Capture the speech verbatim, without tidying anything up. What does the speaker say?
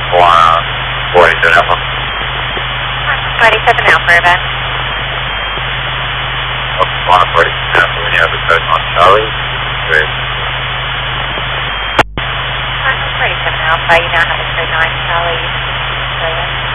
one forty-seven Alpha. forty-seven Alpha, Irvine. one forty-seven Alpha, when you have a code on Charlie. Great. forty-seven Alpha, you now have a code nine Charlie.